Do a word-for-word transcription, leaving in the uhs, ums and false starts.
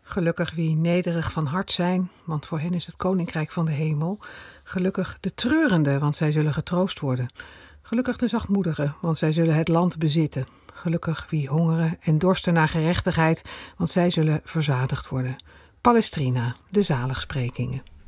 Gelukkig wie nederig van hart zijn, want voor hen is het koninkrijk van de hemel. Gelukkig de treurenden, want zij zullen getroost worden. Gelukkig de zachtmoedigen, want zij zullen het land bezitten. Gelukkig wie hongeren en dorsten naar gerechtigheid, want zij zullen verzadigd worden. Palestrina, de zaligsprekingen.